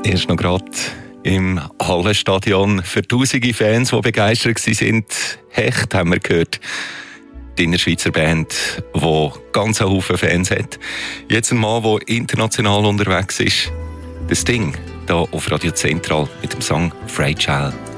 Erst noch gerade im Hallenstadion für tausende Fans, die begeistert waren. Hecht haben wir gehört. Die Innerschweizer Band, die ganz einen Haufen Fans hat. Jetzt ein Mann, der international unterwegs ist. Das Ding hier auf Radio Zentral mit dem Song «Fragile».